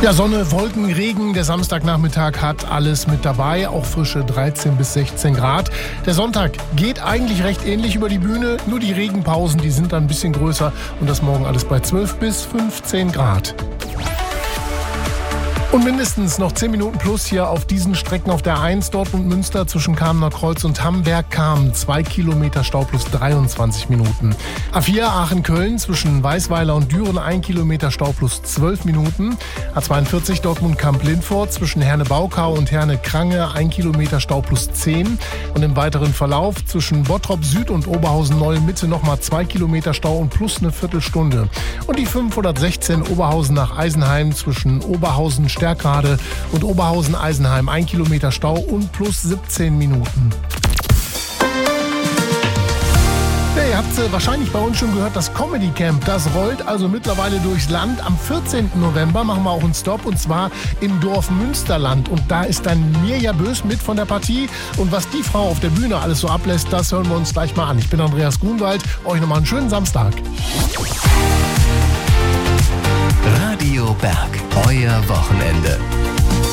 Ja, Sonne, Wolken, Regen. Der Samstagnachmittag hat alles mit dabei. Auch frische 13 bis 16 Grad. Der Sonntag geht eigentlich recht ähnlich über die Bühne. Nur die Regenpausen, die sind dann ein bisschen größer. Und das morgen alles bei 12 bis 15 Grad. Und mindestens noch 10 Minuten plus hier auf diesen Strecken auf der 1 Dortmund-Münster zwischen Kamener Kreuz und Hamberg-Kamen. 2 Kilometer Stau plus 23 Minuten. A4 Aachen-Köln zwischen Weißweiler und Düren 1 Kilometer Stau plus 12 Minuten. A42 Dortmund-Kamp-Lindfort zwischen Herne-Baukau und Herne-Krange 1 Kilometer Stau plus 10. Und im weiteren Verlauf zwischen Bottrop Süd und Oberhausen-Neue-Mitte nochmal 2 Kilometer Stau und plus eine Viertelstunde. Und die 516 Oberhausen nach Eisenheim zwischen Oberhausen Stärkrade und Oberhausen-Eisenheim 1 Kilometer Stau und plus 17 Minuten. Ja, ihr habt wahrscheinlich bei uns schon gehört, das Comedy Camp, das rollt also mittlerweile durchs Land. Am 14. November machen wir auch einen Stopp und zwar im Dorf Münsterland. Und da ist dann Mirja Bös mit von der Partie. Und was die Frau auf der Bühne alles so ablässt, das hören wir uns gleich mal an. Ich bin Andreas Grunwald. Euch nochmal einen schönen Samstag. Radio Berg, euer Wochenende.